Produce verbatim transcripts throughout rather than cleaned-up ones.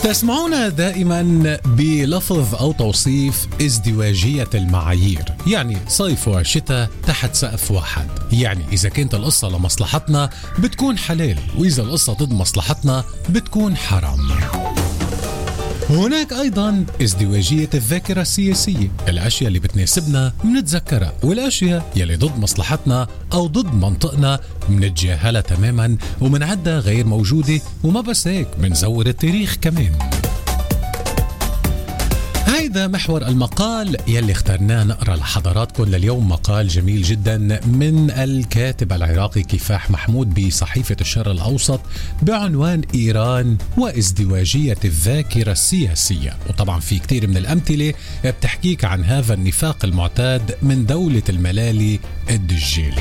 تسمعون دائما بلفظ أو توصيف ازدواجية المعايير، يعني صيف وشتاء تحت سقف واحد. يعني إذا كانت القصة لمصلحتنا بتكون حلال، وإذا القصة ضد مصلحتنا بتكون حرام. هناك أيضا ازدواجية الذاكرة السياسية، الأشياء اللي بتناسبنا منتذكرها، والأشياء يلي ضد مصلحتنا أو ضد منطقنا منتجاهلها تماما ومنعدها غير موجودة. وما بس هيك، منزور التاريخ كمان. هيدا محور المقال يلي اخترناه نقرأ لحضراتكم لليوم. مقال جميل جدا من الكاتب العراقي كفاح محمود بصحيفة الشرق الأوسط بعنوان إيران وازدواجية الذاكرة السياسية. وطبعا في كتير من الأمثلة بتحكيك عن هذا النفاق المعتاد من دولة الملالي الدجالي.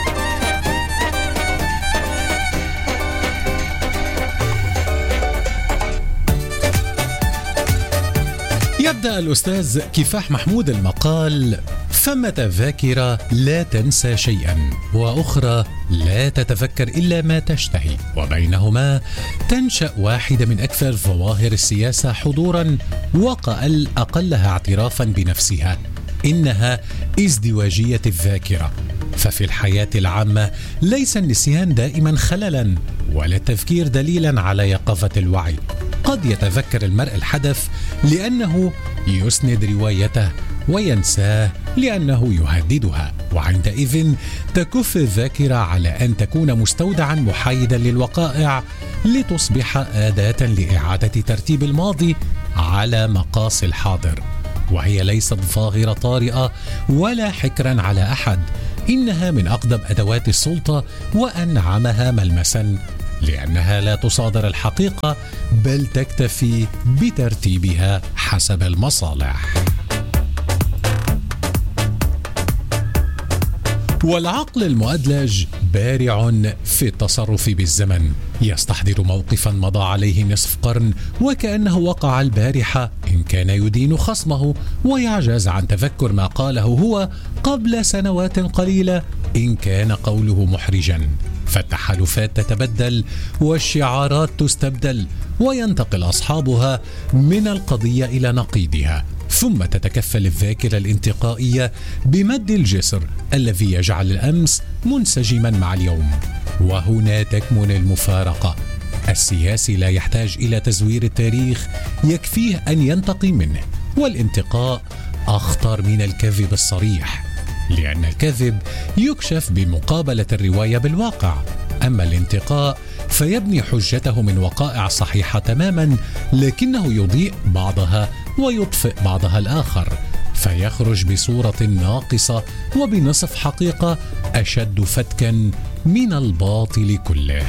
يبدأ الأستاذ كفاح محمود المقال: ثمة ذاكرة لا تنسى شيئا، وأخرى لا تتذكر إلا ما تشتهي، وبينهما تنشأ واحدة من أكثر ظواهر السياسة حضورا وقل أقلها اعترافا بنفسها، إنها ازدواجية الذاكرة. ففي الحياة العامة ليس النسيان دائما خللا، ولا التذكير دليلا على يقظة الوعي. قد يتذكر المرء الحدث لأنه يسند روايته، وينساه لأنه يهددها، وعندئذ تكف الذاكرة على أن تكون مستودعا محايدا للوقائع لتصبح أداة لإعادة ترتيب الماضي على مقاس الحاضر. وهي ليست ظاهرة طارئة ولا حكرا على أحد، إنها من أقدم أدوات السلطة وأنعمها ملمسا، لأنها لا تصادر الحقيقة بل تكتفي بترتيبها حسب المصالح. والعقل المؤدلج بارع في التصرف بالزمن، يستحضر موقفا مضى عليه نصف قرن وكأنه وقع البارحة إن كان يدين خصمه، ويعجز عن تذكر ما قاله هو قبل سنوات قليلة إن كان قوله محرجا. فالتحالفات تتبدل والشعارات تستبدل، وينتقل أصحابها من القضية إلى نقيضها، ثم تتكفل الذاكرة الانتقائية بمد الجسر الذي يجعل الأمس منسجما مع اليوم. وهنا تكمن المفارقة. السياسي لا يحتاج إلى تزوير التاريخ، يكفيه أن ينتقي منه، والانتقاء أخطر من الكذب الصريح، لأن الكذب يكشف بمقابلة الرواية بالواقع، أما الانتقاء فيبني حجته من وقائع صحيحة تماما، لكنه يضيء بعضها ويطفئ بعضها الآخر، فيخرج بصورة ناقصة وبنصف حقيقة أشد فتكا من الباطل كله.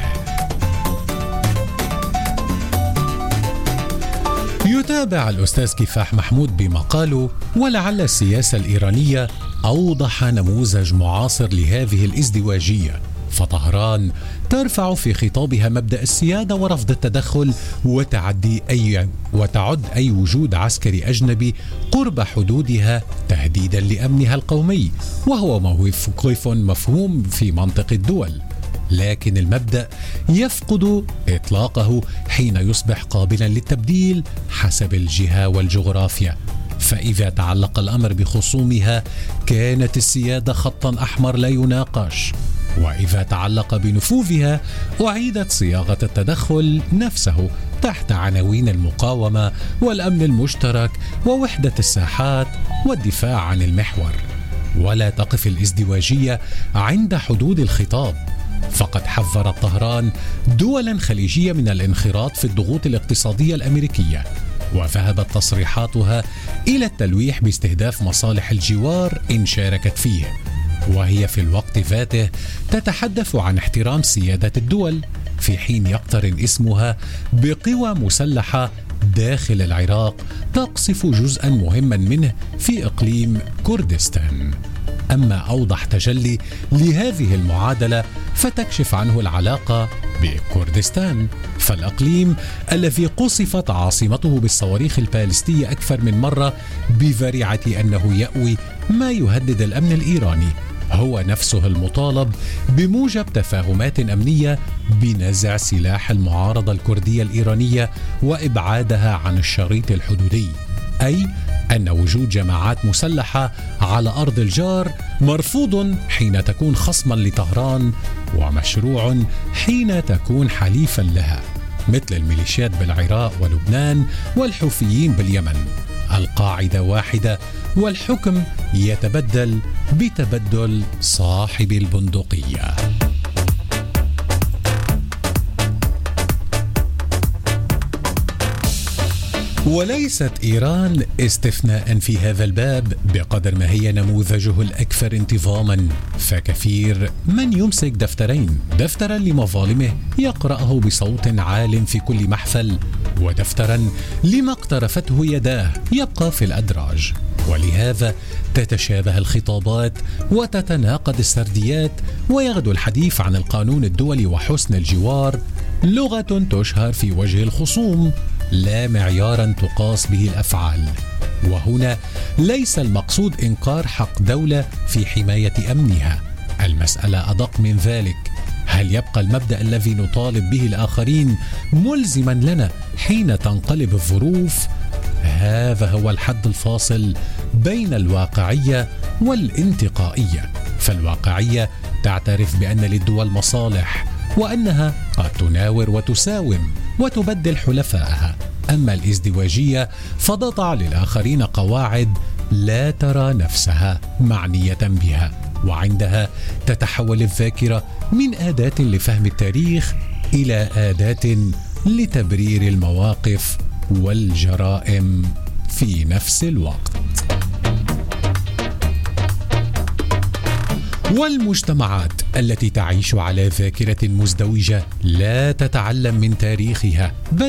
يتابع الأستاذ كفاح محمود بمقاله: ولعل السياسة الإيرانية أوضح نموذج معاصر لهذه الازدواجية، فطهران ترفع في خطابها مبدأ السيادة ورفض التدخل وتعدي أي وتعد أي وجود عسكري أجنبي قرب حدودها تهديدا لأمنها القومي، وهو موقف مفهوم في منطق الدول، لكن المبدأ يفقد إطلاقه حين يصبح قابلا للتبديل حسب الجهة والجغرافيا. فإذا تعلق الأمر بخصومها كانت السيادة خطا أحمر لا يناقش، وإذا تعلق بنفوذها أعيدت صياغة التدخل نفسه تحت عناوين المقاومة والأمن المشترك ووحدة الساحات والدفاع عن المحور. ولا تقف الازدواجية عند حدود الخطاب، فقد حذرت طهران دولا خليجية من الانخراط في الضغوط الاقتصادية الأمريكية، وذهبت تصريحاتها إلى التلويح باستهداف مصالح الجوار إن شاركت فيه، وهي في الوقت ذاته تتحدث عن احترام سيادة الدول، في حين يقترن اسمها بقوى مسلحة داخل العراق تقصف جزءا مهما منه في إقليم كردستان. أما أوضح تجلي لهذه المعادلة فتكشف عنه العلاقة بكردستان، فالأقليم الذي قصفت عاصمته بالصواريخ البالستية أكثر من مرة بذريعة أنه يأوي ما يهدد الأمن الإيراني، هو نفسه المطالب بموجب تفاهمات أمنية بنزع سلاح المعارضة الكردية الإيرانية وإبعادها عن الشريط الحدودي، أي أن وجود جماعات مسلحة على أرض الجار مرفوض حين تكون خصما لطهران، ومشروع حين تكون حليفا لها، مثل الميليشيات بالعراق ولبنان والحوثيين باليمن. القاعدة واحدة والحكم يتبدل بتبدل صاحب البندقية. وليست إيران استثناء في هذا الباب بقدر ما هي نموذجه الأكثر انتظاما، فكثير من يمسك دفترين، دفترا لمظالمه يقرأه بصوت عال في كل محفل، ودفترا لما اقترفته يداه يبقى في الأدراج. ولهذا تتشابه الخطابات وتتناقض السرديات، ويغدو الحديث عن القانون الدولي وحسن الجوار لغة تشهر في وجه الخصوم لا معيارا تقاس به الأفعال. وهنا ليس المقصود إنكار حق دولة في حماية أمنها، المسألة أدق من ذلك. هل يبقى المبدأ الذي نطالب به الآخرين ملزما لنا حين تنقلب الظروف؟ هذا هو الحد الفاصل بين الواقعية والانتقائية، فالواقعية تعترف بأن للدول مصالح وأنها قد تناور وتساوم وتبدل حلفائها، أما الازدواجية فتضع للآخرين قواعد لا ترى نفسها معنية بها، وعندها تتحول الذاكرة من أداة لفهم التاريخ إلى أداة لتبرير المواقف والجرائم في نفس الوقت. والمجتمعات التي تعيش على ذاكرة مزدوجة لا تتعلم من تاريخها، بل